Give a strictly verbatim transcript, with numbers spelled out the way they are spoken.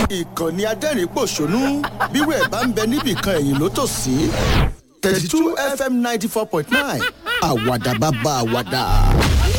ìkànnì adẹ́rìn-pòṣónú bírò ẹ̀ bá ń bẹ níbìkan ẹ̀yìn ló tò sí thirty two F M ninety four point nine àwàdà bàbá àwàdà.